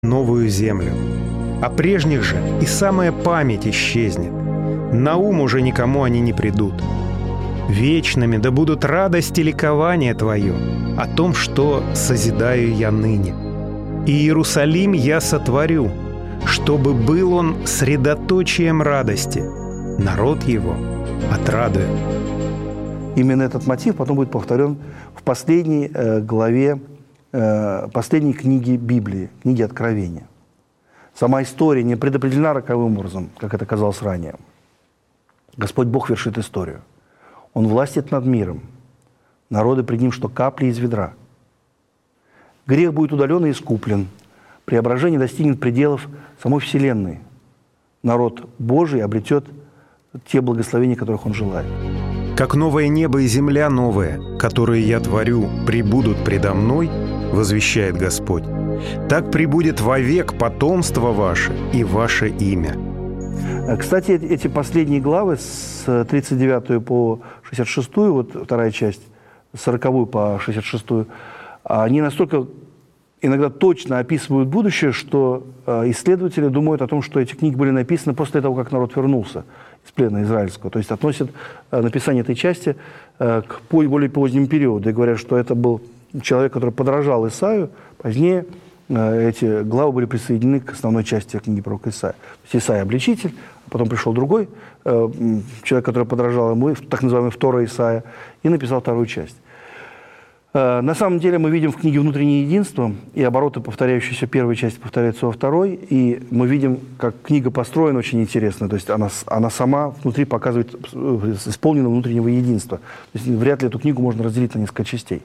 новую землю. О прежних же и самая память исчезнет. На ум уже никому они не придут. Вечными да будут радость и ликование Твое о том, что созидаю я ныне. И Иерусалим я сотворю, чтобы был он средоточием радости, народ его отрадует». Именно этот мотив потом будет повторен в последней главе последней книги Библии, книги Откровения. Сама история не предопределена роковым образом, как это казалось ранее. Господь Бог вершит историю. Он властит над миром. Народы пред Ним, что капли из ведра. Грех будет удален и искуплен. Преображение достигнет пределов самой Вселенной. Народ Божий обретет те благословения, которых он желает. «Как новое небо и земля новая, которые я творю, прибудут предо мной, возвещает Господь, так прибудет вовек потомство ваше и ваше имя». Кстати, эти последние главы с 39 по 66, вот вторая часть, с 40 по 66, они настолько иногда точно описывают будущее, что исследователи думают о том, что эти книги были написаны после того, как народ вернулся из плена израильского. То есть относят написание этой части к более позднему периоду и говорят, что это был человек, который подражал Исаию. Позднее эти главы были присоединены к основной части книги пророка Исаия. То есть Исаия – обличитель, а потом пришел другой человек, который подражал ему, так называемый второй Исаия, и написал вторую часть. На самом деле мы видим в книге «Внутреннее единство», и обороты, повторяющиеся в первой части, повторяются во второй, и мы видим, как книга построена очень интересно, то есть она сама внутри показывает исполненное внутреннего единства. То есть вряд ли эту книгу можно разделить на несколько частей.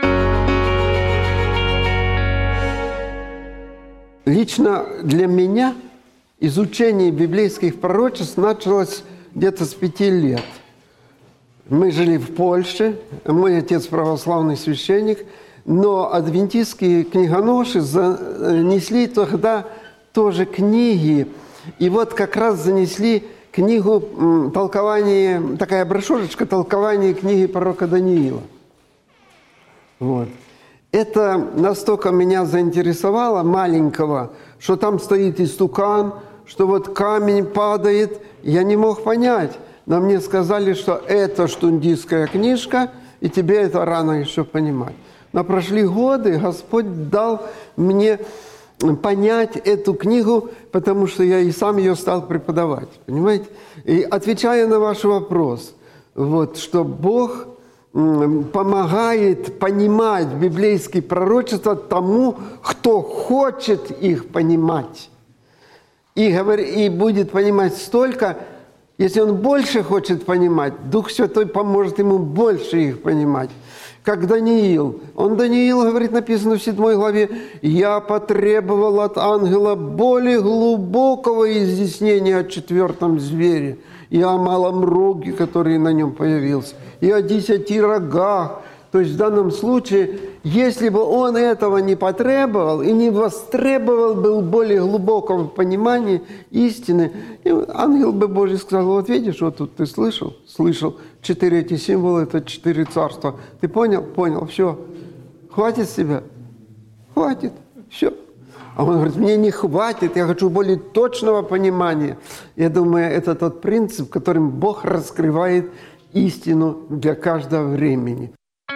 Лично для меня изучение библейских пророчеств началось где-то с 5 лет. Мы жили в Польше, мой отец православный священник, но адвентистские книгоноши занесли тогда тоже книги. И вот как раз занесли книгу толкования, такая брошюрочка толкования книги пророка Даниила. Вот. Это настолько меня заинтересовало, маленького, что там стоит истукан, что вот камень падает. Я не мог понять. Но мне сказали, что это штундистская книжка, и тебе это рано еще понимать. Но прошли годы, Господь дал мне понять эту книгу, потому что я и сам ее стал преподавать. Понимаете? И отвечая на ваш вопрос, вот, что Бог помогает понимать библейские пророчества тому, кто хочет их понимать. И будет понимать столько, если он больше хочет понимать, Дух Святой поможет ему больше их понимать. Как Даниил. Даниил, говорит, написано в 7 главе, «Я потребовал от ангела более глубокого изъяснения о 4 звере, и о малом роге, который на нем появился, и о 10 рогах». То есть в данном случае, если бы он этого не потребовал и не востребовал бы более глубокого понимания истины, ангел бы Божий сказал: вот видишь, вот тут ты слышал? Слышал. 4 эти символа – это 4 царства. Ты понял? Понял. Все. Хватит себя? Хватит. Все. А он говорит: мне не хватит, я хочу более точного понимания. Я думаю, это тот принцип, которым Бог раскрывает истину для каждого времени.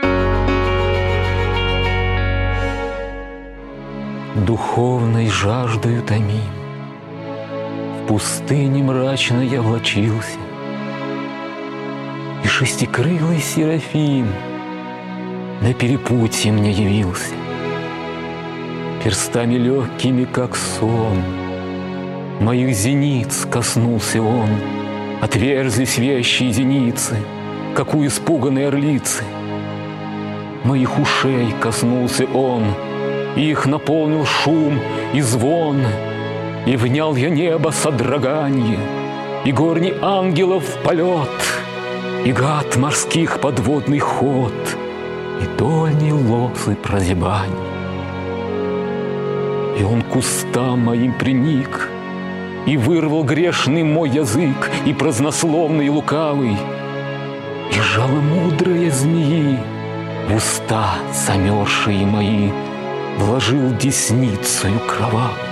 Духовной жаждою томим, в пустыне мрачно я влачился, и шестикрылый Серафим на перепутье мне явился. Перстами легкими, как сон, моих зениц коснулся он, отверзлись вещие зеницы, как у испуганной орлицы. Моих ушей коснулся он, их наполнил шум и звон, и внял я небо содроганье, и горний ангелов полет, и гад морских подводный ход, и дольние лозы прозябань. И он к устам моим приник, и вырвал грешный мой язык, и празднословный, и лукавый, и жало мудрые змеи в уста замерзшие мои. вложил десницею кровавой.